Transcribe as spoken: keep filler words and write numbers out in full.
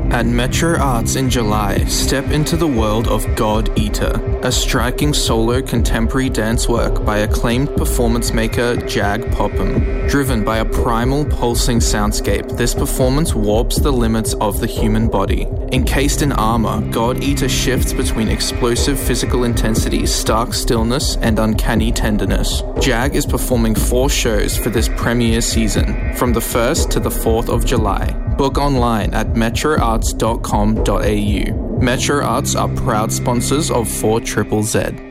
At Metro Arts in July, step into the world of God Eater, a striking solo contemporary dance work by acclaimed performance maker Jag Popham. Driven by a primal pulsing soundscape, this performance warps the limits of the human body. Encased in armor, God Eater shifts between explosive physical intensity, stark stillness, and uncanny tenderness. Jag is performing four shows for this premiere season, from the first to the fourth of July. Book online at metro arts dot com dot a u. Metro Arts are proud sponsors of four triple Z.